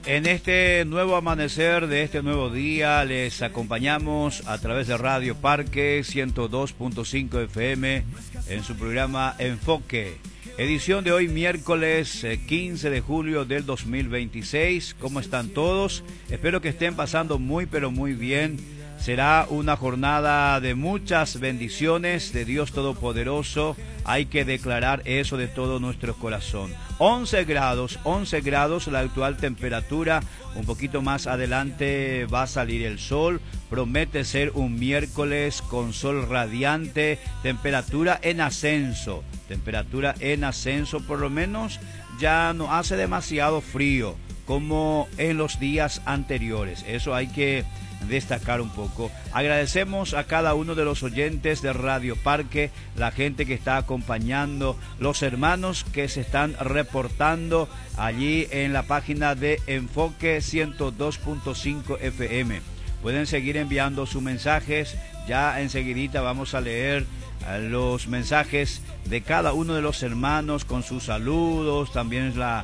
En este nuevo amanecer de este nuevo día les acompañamos a través de Radio Parque 102.5 FM en su programa Enfoque. Edición de hoy miércoles 15 de julio del 2026. ¿Cómo están todos? Espero que estén pasando muy pero muy bien. Será una jornada de muchas bendiciones de Dios Todopoderoso. Hay que declarar eso de todo nuestro corazón. 11 grados la actual temperatura. Un poquito más adelante va a salir el sol. Promete ser un miércoles con sol radiante. Temperatura en ascenso. Por lo menos ya no hace demasiado frío como en los días anteriores. Eso hay que destacar un poco. Agradecemos a cada uno de los oyentes de Radio Parque, la gente que está acompañando, los hermanos que se están reportando allí en la página de Enfoque 102.5 FM. Pueden seguir enviando sus mensajes. Ya enseguidita vamos a leer los mensajes de cada uno de los hermanos con sus saludos, también la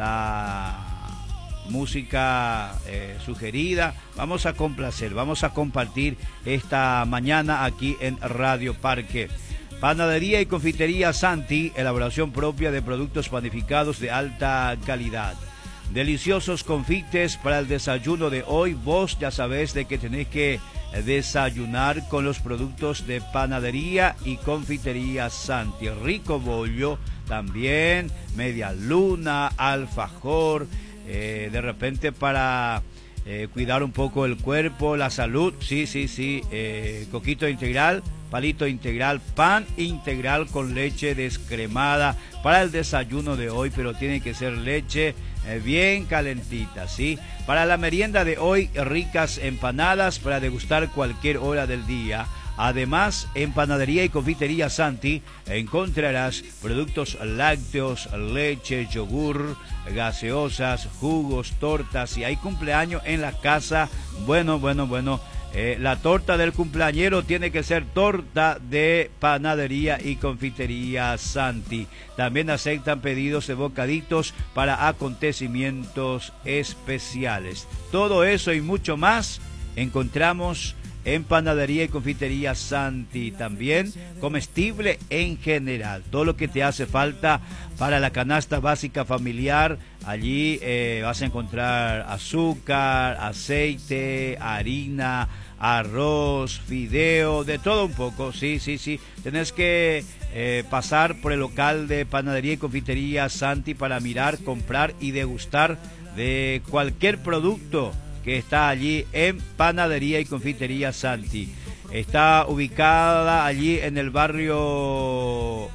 música sugerida. Vamos a complacer, vamos a compartir esta mañana aquí en Radio Parque. Panadería y confitería Santi, elaboración propia de productos panificados de alta calidad. Deliciosos confites para el desayuno de hoy. Vos ya sabés de que tenés que desayunar con los productos de panadería y confitería Santi. Rico bollo, también media luna, alfajor, de repente para cuidar un poco el cuerpo, la salud, sí, coquito integral, palito integral, pan integral con leche descremada para el desayuno de hoy, pero tiene que ser leche bien calentita, ¿sí? Para la merienda de hoy, ricas empanadas para degustar cualquier hora del día. Además, en Panadería y Confitería Santi encontrarás productos lácteos, leche, yogur, gaseosas, jugos, tortas. Si hay cumpleaños en la casa, bueno. La torta del cumpleañero tiene que ser torta de Panadería y Confitería Santi. También aceptan pedidos de bocaditos para acontecimientos especiales. Todo eso y mucho más encontramos en Panadería y Confitería Santi. También comestible en general. Todo lo que te hace falta para la canasta básica familiar. Allí vas a encontrar azúcar, aceite, harina, arroz, fideo, de todo un poco. Sí. Tenés que pasar por el local de Panadería y Confitería Santi para mirar, comprar y degustar de cualquier producto que está allí en Panadería y Confitería Santi. Está ubicada allí en el barrio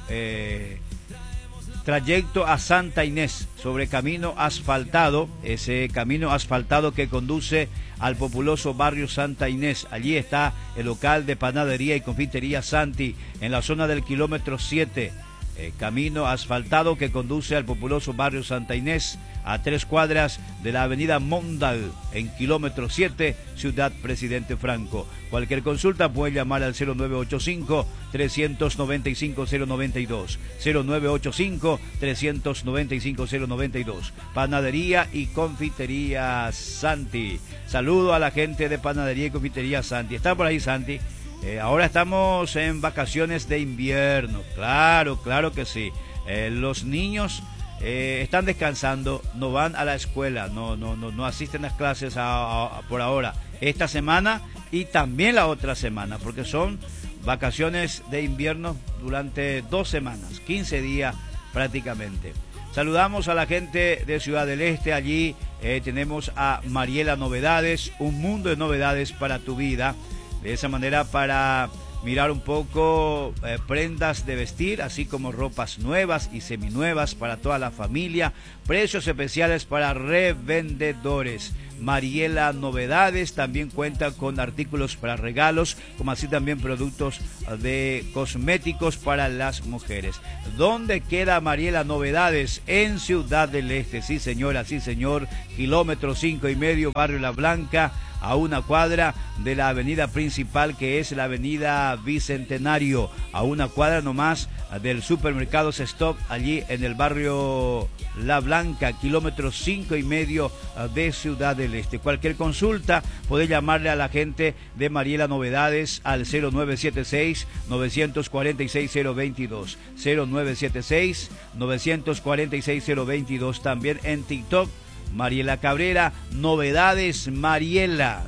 Trayecto a Santa Inés, sobre camino asfaltado, ese camino asfaltado que conduce al populoso barrio Santa Inés. Allí está el local de Panadería y Confitería Santi, en la zona del kilómetro 7. Camino asfaltado que conduce al populoso barrio Santa Inés, a 3 cuadras de la avenida Mondal, en kilómetro 7, Ciudad Presidente Franco. Cualquier consulta puede llamar al 0985-395-092, 0985-395-092. Panadería y Confitería Santi. Saludo a la gente de Panadería y Confitería Santi. ¿Está por ahí, Santi? Ahora estamos en vacaciones de invierno, claro que sí. Los niños están descansando, no van a la escuela, no asisten a las clases por ahora, esta semana y también la otra semana, porque son vacaciones de invierno durante 2 semanas, 15 días prácticamente. Saludamos a la gente de Ciudad del Este. Allí tenemos a Mariela Novedades, un mundo de novedades para tu vida. De esa manera, para mirar un poco prendas de vestir, así como ropas nuevas y seminuevas para toda la familia. Precios especiales para revendedores. Mariela Novedades también cuenta con artículos para regalos, como así también productos de cosméticos para las mujeres. ¿Dónde queda Mariela Novedades? En Ciudad del Este. Sí, señora, sí, señor. Kilómetro 5,5, Barrio La Blanca. a una cuadra de la avenida principal, que es la avenida Bicentenario, a una cuadra nomás del supermercado Stop, allí en el barrio La Blanca, kilómetro 5,5 de Ciudad del Este. Cualquier consulta puede llamarle a la gente de Mariela Novedades al 0976-946-022, 0976-946-022. También en TikTok, Mariela Cabrera, Novedades Mariela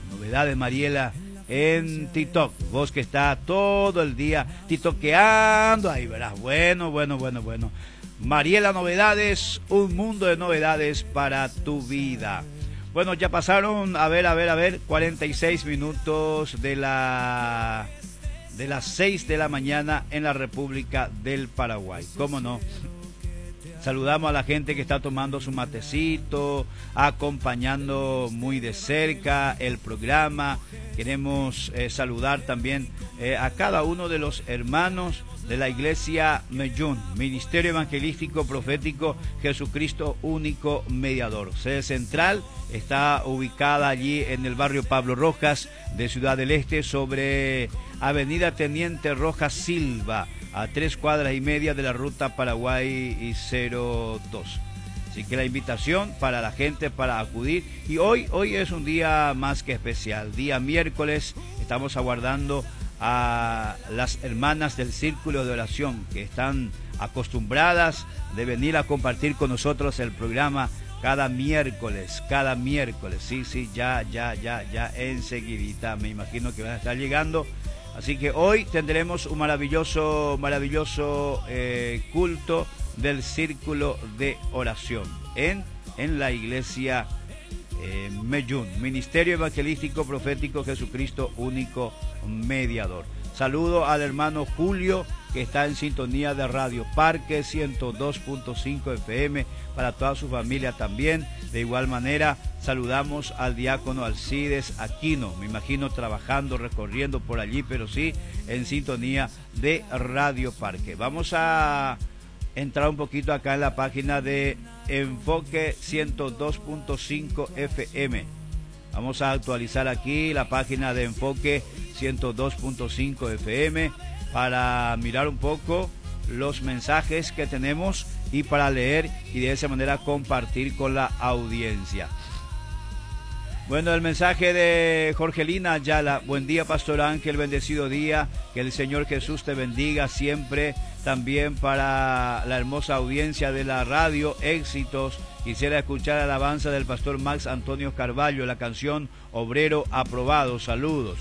en TikTok. Vos que está todo el día tiktokeando, ahí verás. Bueno. Mariela Novedades, un mundo de novedades para tu vida. Bueno, ya pasaron, a ver, 46 minutos de las 6 de la mañana en la República del Paraguay. ¿Cómo no? Saludamos a la gente que está tomando su matecito, acompañando muy de cerca el programa. Queremos saludar también a cada uno de los hermanos de la Iglesia Meyún, Ministerio Evangelístico Profético Jesucristo Único Mediador. Sede central está ubicada allí en el barrio Pablo Rojas de Ciudad del Este, sobre Avenida Teniente Rojas Silva, a 3 cuadras y media de la ruta Paraguay 02. Así que la invitación para la gente para acudir. Y hoy es un día más que especial, día miércoles. Estamos aguardando a las hermanas del Círculo de Oración, que están acostumbradas de venir a compartir con nosotros el programa cada miércoles. Sí, ya enseguidita, me imagino que van a estar llegando. Así que hoy tendremos un maravilloso culto del Círculo de Oración en la Iglesia Meyún, Ministerio Evangelístico Profético Jesucristo Único Mediador. Saludo al hermano Julio, que está en sintonía de Radio Parque 102.5 FM, para toda su familia también. De igual manera, saludamos al diácono Alcides Aquino, me imagino trabajando, recorriendo por allí, pero sí en sintonía de Radio Parque. Vamos a entrar un poquito acá en la página de Enfoque 102.5 FM. Vamos a actualizar aquí la página de Enfoque 102.5 FM para mirar un poco los mensajes que tenemos y para leer y de esa manera compartir con la audiencia. Bueno, el mensaje de Jorgelina Ayala: buen día, Pastor Ángel, bendecido día, que el Señor Jesús te bendiga siempre. También para la hermosa audiencia de la radio, éxitos. Quisiera escuchar alabanza del Pastor Max Antonio Carballo, la canción Obrero Aprobado. Saludos.